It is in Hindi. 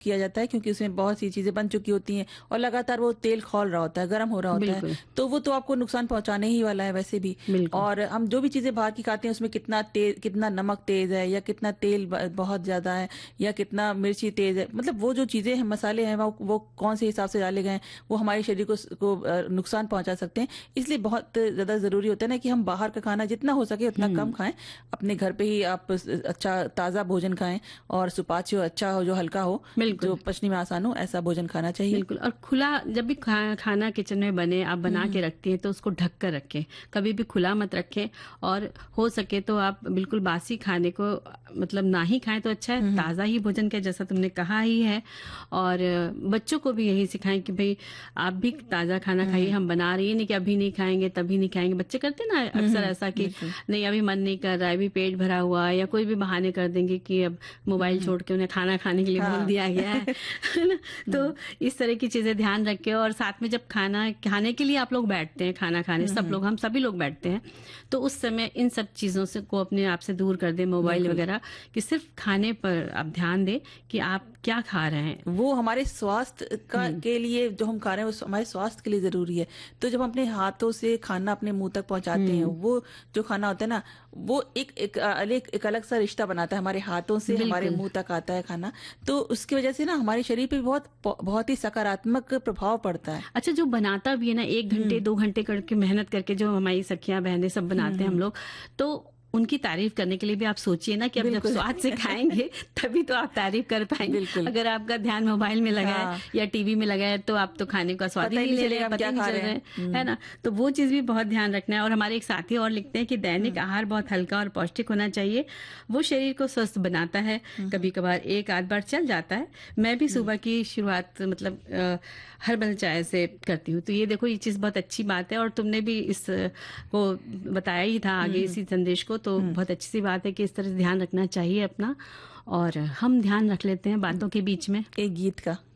किया जाता है, क्योंकि उसमें बहुत सी चीजें बन चुकी होती हैं और लगातार वो तेल खौल रहा होता है, गर्म हो रहा होता है, बिल्कुल, तो वो तो आपको नुकसान पहुंचाने ही वाला है वैसे भी। बिल्कुल। और हम जो भी चीजें बाहर की खाते हैं उसमें कितना नमक तेज है, या कितना तेल बहुत ज्यादा है, या कितना मिर्ची तेज है, मतलब वो जो चीजें हैं, मसाले हैं, वो कौन से हिसाब से डाले गए हैं, वो हमारे शरीर को नुकसान पहुंचा सकते हैं। इसलिए बहुत ज्यादा जरूरी होता है ना कि हम बाहर का खाना जितना हो सके उतना कम खाएं। अपने घर पे ही आप अच्छा ताजा भोजन खाएं, और सुपाच्य अच्छा हो, जो हल्का हो, जो बिल्कुल, पचने में आसान हो, ऐसा भोजन खाना चाहिए। बिल्कुल। और खुला जब भी खाना किचन में बने, आप बना के रखती हैं तो उसको ढक कर रखें, कभी भी खुला मत रखें। और हो सके तो आप बिल्कुल बासी खाने को मतलब ना ही खाएं तो अच्छा है, ताज़ा ही भोजन के जैसा तुमने कहा ही है। और बच्चों को भी यही सिखाएं कि भाई आप भी ताज़ा खाना खाइए, हम बना रही है नहीं कि अभी नहीं खाएंगे तभी नहीं खाएंगे। बच्चे करते ना अक्सर ऐसा कि नहीं अभी मन नहीं कर रहा है, अभी पेट भरा हुआ है, या कोई भी बहाने कर देंगे कि अब मोबाइल छोड़ के उन्हें खाना खाने के लिए बोल दिया गया है ना। तो इस तरह की चीजें ध्यान रखें। और साथ में जब खाना खाने के लिए आप लोग बैठते हैं, खाना खाने सब लोग, हम सभी लोग बैठते हैं, तो उस समय इन सब चीजों से को अपने आप से दूर कर दें, मोबाइल वगैरह, कि सिर्फ खाने पर आप ध्यान दें कि आप क्या खा रहे हैं। वो हमारे स्वास्थ्य के लिए जो हम खा रहे हैं वो हमारे स्वास्थ्य के लिए जरूरी है। तो जब हम अपने हाथों से खाना अपने मुंह तक पहुंचाते हैं, वो जो खाना होता है ना, वो एक अलग सा रिश्ता बनाता है, हमारे हाथों से हमारे बिल्कुल। मुंह तक आता है खाना। तो उसकी वजह से ना हमारे शरीर पे बहुत ही सकारात्मक प्रभाव पड़ता है। अच्छा, जो बनाता भी है ना, 1 घंटे 2 घंटे करके मेहनत करके जो हमारी सखियां बहनें सब बनाते हैं हम लोग, तो उनकी तारीफ करने के लिए भी आप सोचिए ना कि अब जब बिल्कुल। स्वाद से खाएंगे तभी तो आप तारीफ कर पाएंगे। बिल्कुल। अगर आपका ध्यान मोबाइल में लगा हाँ। है या टीवी में लगा है तो आप तो खाने का स्वाद ही पता ही नहीं नहीं ले रहे चलेगा हैं, हम पता क्या ही नहीं खा चल रहे रहा हैं। है ना। तो वो चीज भी बहुत ध्यान रखना है। और हमारे एक साथी और लिखते हैं कि दैनिक आहार बहुत हल्का और पौष्टिक होना चाहिए, वो शरीर को स्वस्थ बनाता है। कभी कभार एक आध बार चल जाता है। मैं भी सुबह की शुरुआत मतलब हर्बल चाय से करती हूँ। तो ये देखो, ये चीज बहुत अच्छी बात है, और तुमने भी इस को बताया ही था आगे इसी संदेश को, तो बहुत अच्छी सी बात है कि इस तरह से ध्यान रखना चाहिए अपना। और हम ध्यान रख लेते हैं बातों के बीच में एक गीत का